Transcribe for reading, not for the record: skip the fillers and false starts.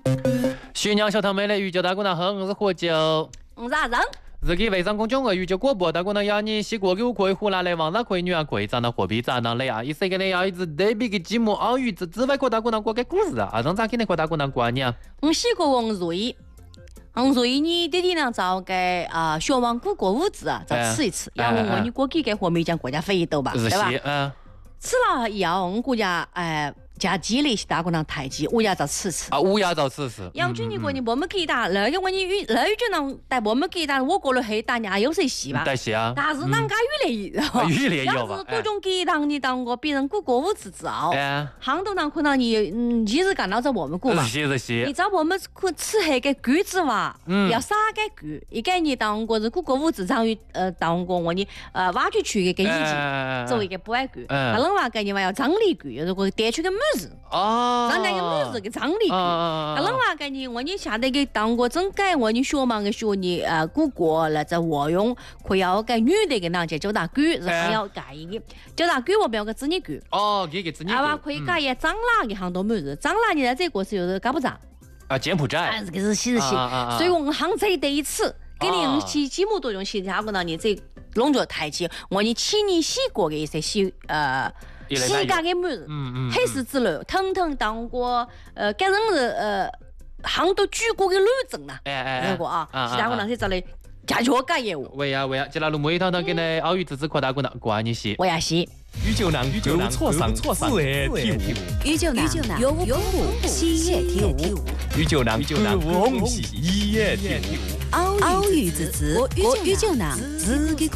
徐娘小堂妹的鱼酒大姑娘好，我是喝酒。 我是阿人。 日记微商公众号鱼酒广播大姑娘要你西过给我可以湖南的网上可以女儿可以找到货币找到的啊！一些个呢要一直对比个节目奥鱼之外可大姑娘过个故事啊！让咱给你可大姑娘过年。 我西过王瑞。王瑞你弟弟呢找个学王古过物资啊，再吃一次。然后我你过几个和美将国家飞一斗吧，对吧？吃了以后，我们国家加鸡的大姑娘抬鸡，乌鸦早吃吃啊，乌鸦早吃吃。 杨军你过你我们给打，那个我你那就能带我们给打，我过了黑打人有谁戏吧？ 带戏啊！ 但是人家越来越， 越来越吧。 要是各种给当你当过别人过物资之后，杭州人可能你一日干到在我们过嘛。 是。 你找我们可吃黑个橘子哇，要撒个橘，一个你当过是过物资上于当过我你挖掘区个一级，作为一个不爱橘，那人话给你话要张力橘，如果带去个。 哦， 咱那个母子给张力，那人话给你，我你下得给当过整改，我你学嘛个学你古国来在活用，可要给女的给那些九大举，然后要改一个九大举，我不要个子女举。 哦，给子女举。 啊，可以改也长哪一行都没日，长哪你在这个是有的搞不着。 啊，柬埔寨。 这个是西，所以我们杭州第一次给你用起几亩多用起，他可能你这弄着抬起，我你起你洗过的一些西家的么子，黑市之路，腾腾当过给人是杭州举国的旅证呐，那个啊，其他可能是找来解决改业务。 喂呀，接下来每一趟都给你奥运自治扩大过呢，过你洗。 我也洗。 宇宙男错上四夜体悟， 宇宙男有我不喜夜体悟， 宇宙男不红喜一夜体悟， 奥运自治，我宇宙男自己。